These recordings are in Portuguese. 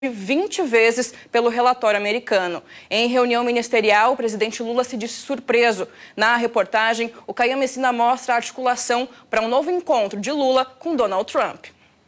20 vezes pelo relatório americano. Em reunião ministerial, o presidente Lula se disse surpreso. Na reportagem, o Caio Messina mostra a articulação para um novo encontro de Lula com Donald Trump.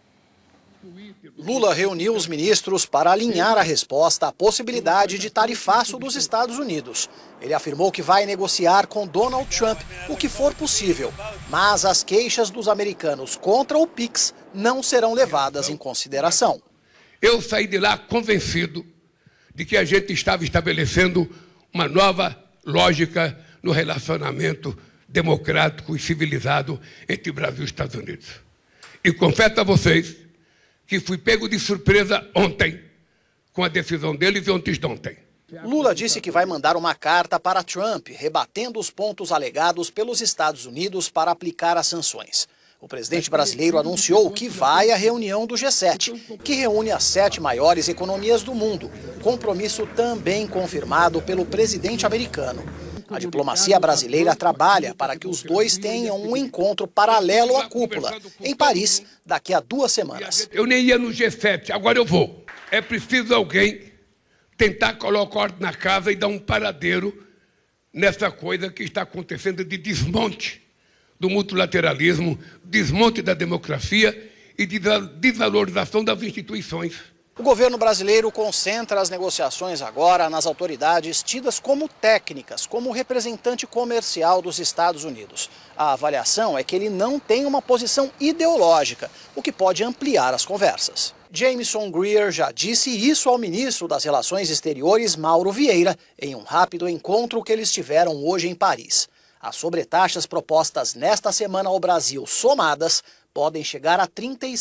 Lula reuniu os ministros para alinhar a resposta à possibilidade de tarifaço dos Estados Unidos. Ele afirmou que vai negociar com Donald Trump o que for possível, mas as queixas dos americanos contra o PIX não serão levadas em consideração. Eu saí de lá convencido de que a gente estava estabelecendo uma nova lógica no relacionamento democrático e civilizado entre Brasil e Estados Unidos. E confesso a vocês que fui pego de surpresa ontem com a decisão deles e antes de ontem. Lula disse que vai mandar uma carta para Trump, rebatendo os pontos alegados pelos Estados Unidos para aplicar as sanções. O presidente brasileiro anunciou que vai à reunião do G7, que reúne as 7 maiores economias do mundo, compromisso também confirmado pelo presidente americano. A diplomacia brasileira trabalha para que os dois tenham um encontro paralelo à cúpula, em Paris, daqui a 2 semanas. Eu nem ia no G7, agora eu vou. É preciso alguém tentar colocar ordem na casa e dar um paradeiro nessa coisa que está acontecendo de desmonte do multilateralismo, desmonte da democracia e de desvalorização das instituições. O governo brasileiro concentra as negociações agora nas autoridades tidas como técnicas, como representante comercial dos Estados Unidos. A avaliação é que ele não tem uma posição ideológica, o que pode ampliar as conversas. Jameson Greer já disse isso ao ministro das Relações Exteriores, Mauro Vieira, em um rápido encontro que eles tiveram hoje em Paris. As sobretaxas propostas nesta semana ao Brasil, somadas, podem chegar a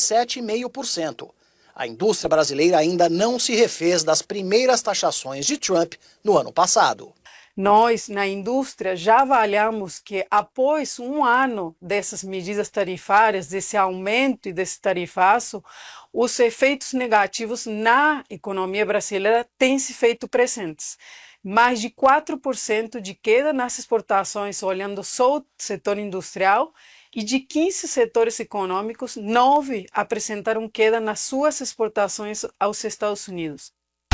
37,5%. A indústria brasileira ainda não se refez das primeiras taxações de Trump no ano passado. Nós, na indústria, já avaliamos que após um ano dessas medidas tarifárias, desse aumento e desse tarifaço, os efeitos negativos na economia brasileira têm se feito presentes. Mais de 4% de queda nas exportações, olhando só o setor industrial, e de 15 setores econômicos, 9 apresentaram queda nas suas exportações aos Estados Unidos.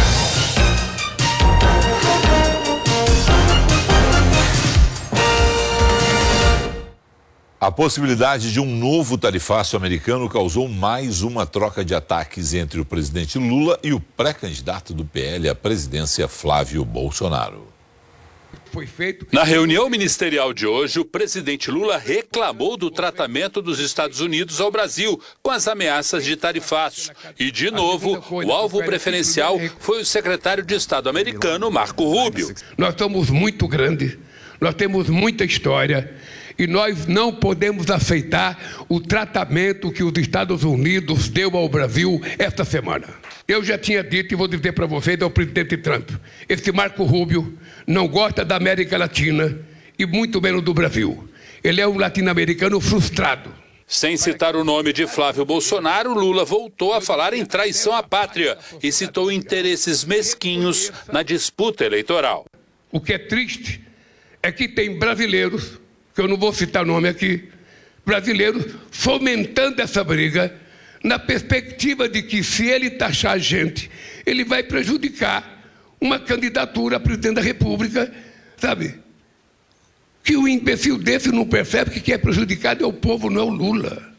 A possibilidade de um novo tarifaço americano causou mais uma troca de ataques entre o presidente Lula e o pré-candidato do PL à presidência, Flávio Bolsonaro. Na reunião ministerial de hoje, o presidente Lula reclamou do tratamento dos Estados Unidos ao Brasil, com as ameaças de tarifaço. E, de novo, o alvo preferencial foi o secretário de Estado americano, Marco Rubio. Nós somos muito grandes, nós temos muita história e nós não podemos aceitar o tratamento que os Estados Unidos deu ao Brasil esta semana. Eu já tinha dito e vou dizer para vocês ao presidente Trump, esse Marco Rubio não gosta da América Latina e muito menos do Brasil. Ele é um latino-americano frustrado. Sem citar o nome de Flávio Bolsonaro, Lula voltou a falar em traição à pátria e citou interesses mesquinhos na disputa eleitoral. O que é triste é que tem brasileiros, que eu não vou citar nome aqui, brasileiros fomentando essa briga na perspectiva de que, se ele taxar a gente, ele vai prejudicar uma candidatura a presidente da República, sabe? Que o imbecil desse não percebe que quem é prejudicado é o povo, não é o Lula.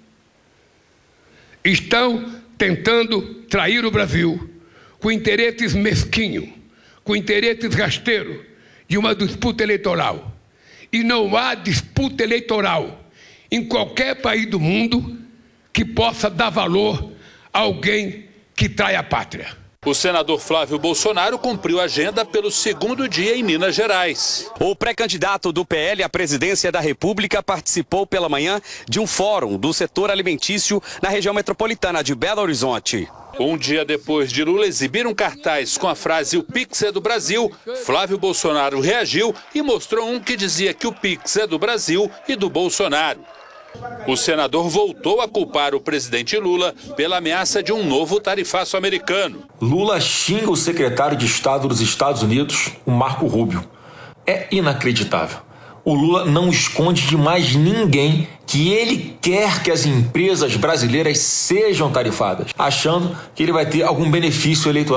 Estão tentando trair o Brasil com interesses mesquinhos, com interesses rasteiros de uma disputa eleitoral. E não há disputa eleitoral em qualquer país do mundo que possa dar valor a alguém que trai a pátria. O senador Flávio Bolsonaro cumpriu a agenda pelo 2º dia em Minas Gerais. O pré-candidato do PL à presidência da República participou pela manhã de um fórum do setor alimentício na região metropolitana de Belo Horizonte. Um dia depois de Lula exibir um cartaz com a frase "O Pix é do Brasil", Flávio Bolsonaro reagiu e mostrou um que dizia que o Pix é do Brasil e do Bolsonaro. O senador voltou a culpar o presidente Lula pela ameaça de um novo tarifaço americano. Lula xinga o secretário de Estado dos Estados Unidos, o Marco Rubio. É inacreditável. o Lula não esconde de mais ninguém que ele quer que as empresas brasileiras sejam tarifadas, achando que ele vai ter algum benefício eleitoral.